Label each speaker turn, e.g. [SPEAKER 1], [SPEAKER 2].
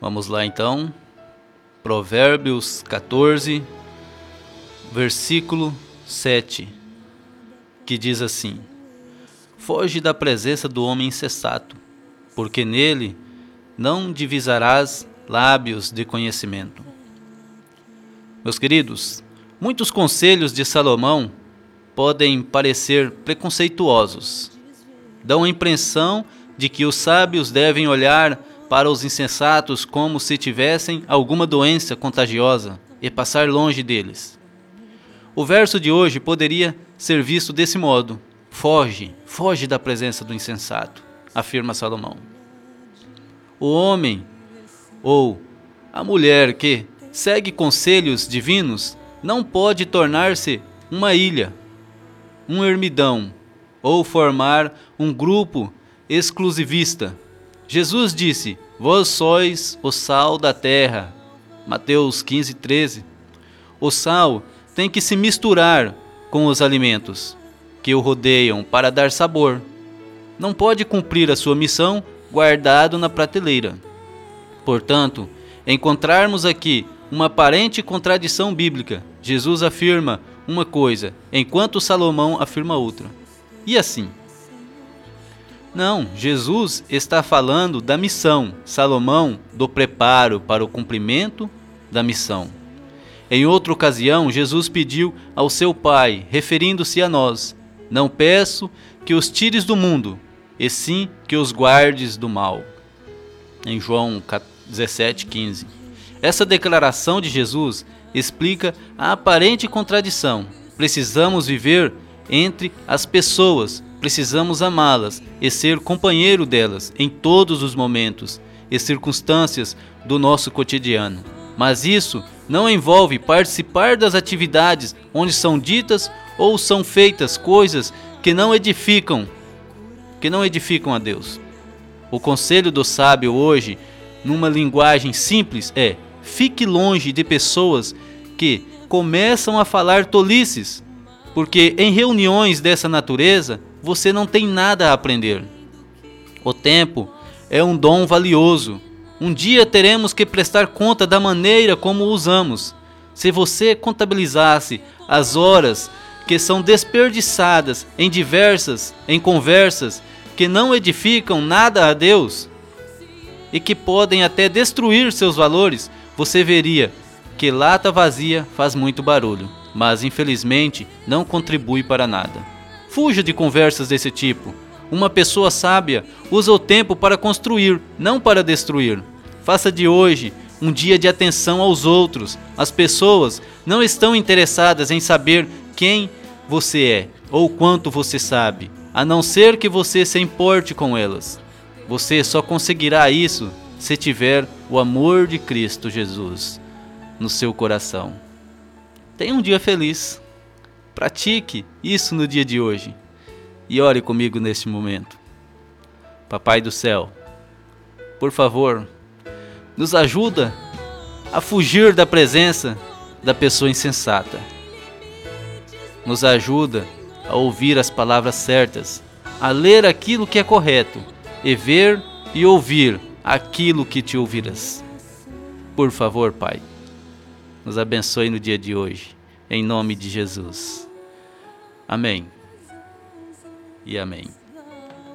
[SPEAKER 1] Vamos lá então, Provérbios 14, versículo 7, que diz assim: Foge da presença do homem insensato, porque nele não divisarás lábios de conhecimento. Meus queridos, muitos conselhos de Salomão podem parecer preconceituosos. Dão a impressão de que os sábios devem olhar para os insensatos como se tivessem alguma doença contagiosa e passar longe deles. O verso de hoje poderia ser visto desse modo: foge da presença do insensato, afirma Salomão. O homem ou a mulher que segue conselhos divinos não pode tornar-se uma ilha, um ermidão ou formar um grupo exclusivista. Jesus disse: Vós sois o sal da terra. Mateus 15, 13. O sal tem que se misturar com os alimentos que o rodeiam para dar sabor. Não pode cumprir a sua missão guardado na prateleira. Portanto, encontrarmos aqui uma aparente contradição bíblica. Jesus afirma uma coisa, enquanto Salomão afirma outra. E assim? Não, Jesus está falando da missão, Salomão do preparo para o cumprimento da missão. Em outra ocasião, Jesus pediu ao seu Pai, referindo-se a nós: Não peço que os tires do mundo, e sim que os guardes do mal. Em João 17, 15. Essa declaração de Jesus explica a aparente contradição. Precisamos viver entre as pessoas, precisamos amá-las e ser companheiro delas em todos os momentos e circunstâncias do nosso cotidiano. Mas isso não envolve participar das atividades onde são ditas ou são feitas coisas que não edificam a Deus. O conselho do sábio hoje, numa linguagem simples, é: fique longe de pessoas que começam a falar tolices, porque em reuniões dessa natureza você não tem nada a aprender. O tempo é um dom valioso. Um dia teremos que prestar conta da maneira como o usamos. Se você contabilizasse as horas que são desperdiçadas em conversas que não edificam nada a Deus e que podem até destruir seus valores, você veria que lata vazia faz muito barulho, mas infelizmente não contribui para nada. Fuja de conversas desse tipo. Uma pessoa sábia usa o tempo para construir, não para destruir. Faça de hoje um dia de atenção aos outros. As pessoas não estão interessadas em saber quem você é ou quanto você sabe, a não ser que você se importe com elas. Você só conseguirá isso se tiver o amor de Cristo Jesus no seu coração. Tenha um dia feliz. Pratique isso no dia de hoje. E ore comigo neste momento. Papai do céu, por favor, nos ajuda a fugir da presença da pessoa insensata. Nos ajuda a ouvir as palavras certas, a ler aquilo que é correto e ver e ouvir aquilo que te ouvirás. Por favor, Pai, nos abençoe no dia de hoje, em nome de Jesus. Amém e amém.